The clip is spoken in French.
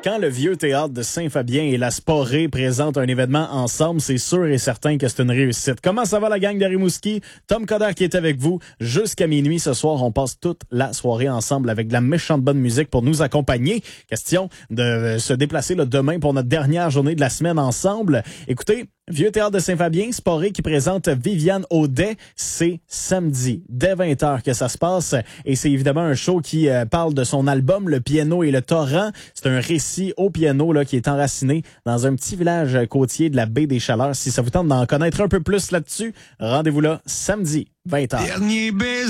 Quand le vieux théâtre de Saint-Fabien et la Sporée présentent un événement ensemble, c'est sûr et certain que c'est une réussite. Comment ça va la gang de Rimouski? Tom Coder qui est avec vous jusqu'à minuit ce soir. On passe toute la soirée ensemble avec de la méchante bonne musique pour nous accompagner. Question de se déplacer là, demain pour notre dernière journée de la semaine ensemble. Écoutez, Vieux Théâtre de Saint-Fabien, Sporée qui présente Viviane Audet, c'est samedi, dès 20h que ça se passe. Et c'est évidemment un show qui parle de son album Le Piano et le Torrent. C'est un récit au piano là qui est enraciné dans un petit village côtier de la baie des Chaleurs. Si ça vous tente d'en connaître un peu plus là-dessus, rendez-vous là samedi, 20h. Dernier baiser.